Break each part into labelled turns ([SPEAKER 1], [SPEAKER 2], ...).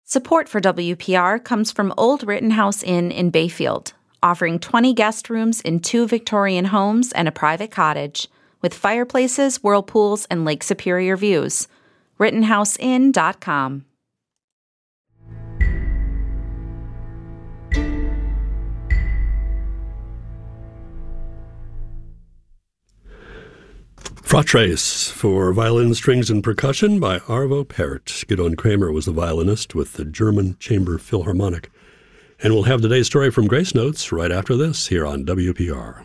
[SPEAKER 1] Support for WPR comes from Old Rittenhouse Inn in Bayfield, offering 20 guest rooms in 2 Victorian homes and a private cottage, with fireplaces, whirlpools, and Lake Superior views. RittenhouseInn.com.
[SPEAKER 2] Fratres for violin, strings, and percussion by Arvo Pärt. Gidon Kramer was the violinist with the German Chamber Philharmonic. And we'll have today's story from Grace Notes right after this here on WPR.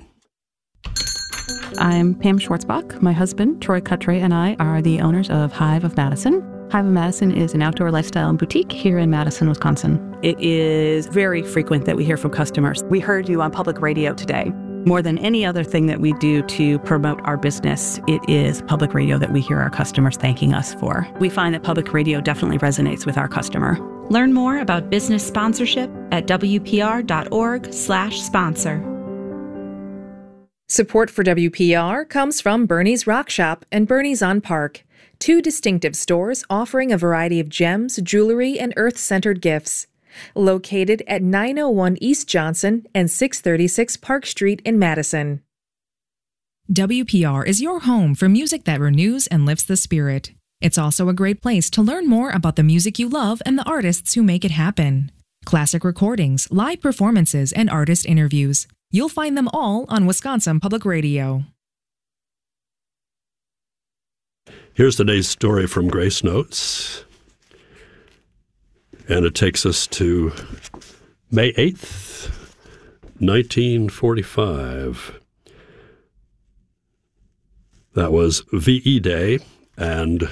[SPEAKER 3] I'm Pam Schwartzbach. My husband, Troy Cutray, and I are the owners of Hive of Madison. Hive of Madison is an outdoor lifestyle boutique here in Madison, Wisconsin.
[SPEAKER 4] It is very frequent that we hear from customers. We heard you on public radio today. More than any other thing that we do to promote our business, it is public radio that we hear our customers thanking us for. We find that public radio definitely resonates with our customer.
[SPEAKER 1] Learn more about business sponsorship at wpr.org/sponsor.
[SPEAKER 5] Support for WPR comes from Bernie's Rock Shop and Bernie's on Park, 2 distinctive stores offering a variety of gems, jewelry, and earth-centered gifts. Located at 901 East Johnson and 636 Park Street in Madison.
[SPEAKER 6] WPR is your home for music that renews and lifts the spirit. It's also a great place to learn more about the music you love and the artists who make it happen. Classic recordings, live performances, and artist interviews. You'll find them all on Wisconsin Public Radio.
[SPEAKER 2] Here's today's story from Grace Notes. And it takes us to May 8th, 1945. That was VE Day, and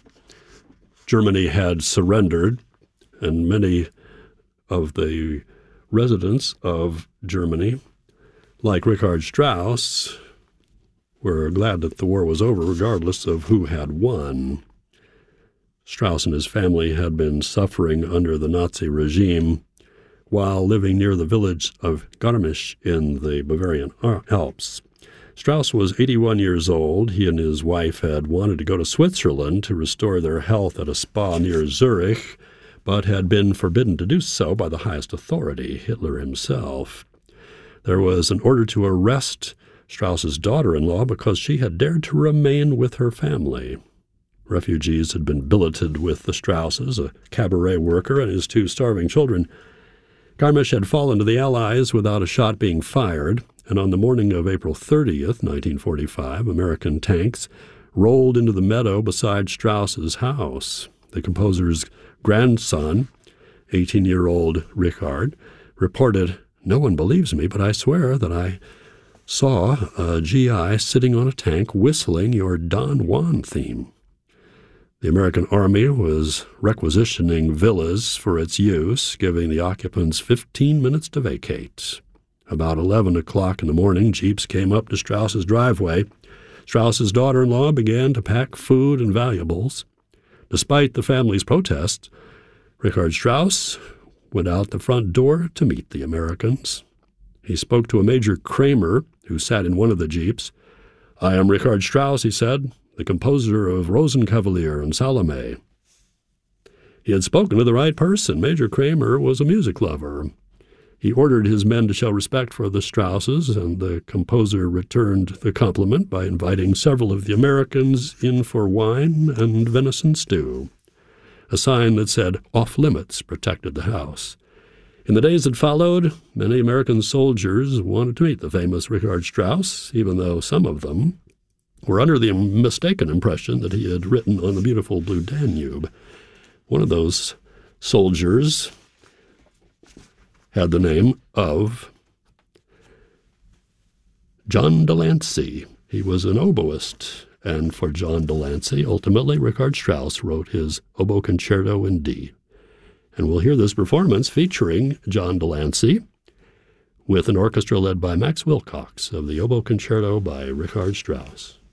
[SPEAKER 2] Germany had surrendered, and many of the residents of Germany, like Richard Strauss, were glad that the war was over, regardless of who had won. Strauss and his family had been suffering under the Nazi regime while living near the village of Garmisch in the Bavarian Alps. Strauss was 81 years old. He and his wife had wanted to go to Switzerland to restore their health at a spa near Zurich, but had been forbidden to do so by the highest authority, Hitler himself. There was an order to arrest Strauss's daughter-in-law because she had dared to remain with her family. Refugees had been billeted with the Strausses, a cabaret worker, and his 2 starving children. Garmisch had fallen to the Allies without a shot being fired, and on the morning of April 30th, 1945, American tanks rolled into the meadow beside Strauss's house. The composer's grandson, 18-year-old Richard, reported, "No one believes me, but I swear that I saw a GI sitting on a tank whistling your Don Juan theme." The American Army was requisitioning villas for its use, giving the occupants 15 minutes to vacate. About 11 o'clock in the morning, jeeps came up to Strauss's driveway. Strauss's daughter-in-law began to pack food and valuables. Despite the family's protests, Richard Strauss went out the front door to meet the Americans. He spoke to a Major Kramer, who sat in one of the jeeps. "I am Richard Strauss," he said, "the composer of Rosenkavalier and Salome." He had spoken to the right person. Major Kramer was a music lover. He ordered his men to show respect for the Strausses, and the composer returned the compliment by inviting several of the Americans in for wine and venison stew. A sign that said "Off Limits" protected the house. In the days that followed, many American soldiers wanted to meet the famous Richard Strauss, even though some of them were under the mistaken impression that he had written on the beautiful blue Danube. One of those soldiers had the name of John Delancey. He was an oboist, and for John Delancey, ultimately, Richard Strauss wrote his Oboe Concerto in D. And we'll hear this performance featuring John Delancey with an orchestra led by Max Wilcox of the Oboe Concerto by Richard Strauss.